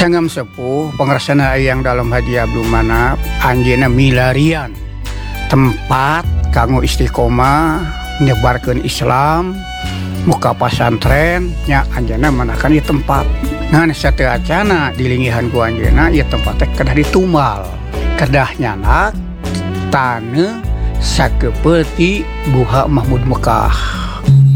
Sanggam sepuh pengersana yang dalam hadi Abdul Manap anjeunna milarian tempat kanggo istiqomah nyebarkeun Islam muka pasantren nya anjeunna manakan ieu tempat. Ngan sateu acana dilinggihan ku anjeunna ieu tempat teh kedah ditumbal. Kedah nyanak taneuh sakepeul ti Buha Mahmud Mekah.